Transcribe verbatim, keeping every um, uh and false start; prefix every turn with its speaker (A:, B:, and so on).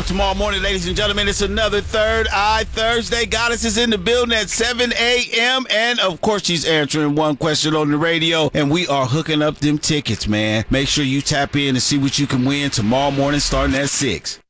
A: up tomorrow morning, ladies and gentlemen. It's another Third Eye Thursday. Goddess is in the building at seven a.m. And, of course, she's answering one question on the radio. And we are hooking up them tickets, man. Make sure you tap in and see what you can win tomorrow morning starting at six.